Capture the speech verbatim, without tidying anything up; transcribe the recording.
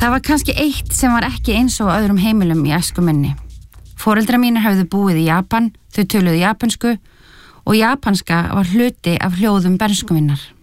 Það var kannski eitt sem var ekki eins og öðrum heimilum í æsku minni. Foreldrar mínir höfðu búið í Japan, þau töluðu japansku og japanska var hluti af hljóðum bernsku minnar.